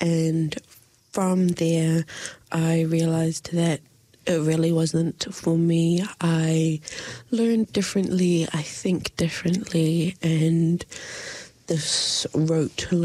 and from there I realised that it really wasn't for me. I learn differently, I think differently, and this wrote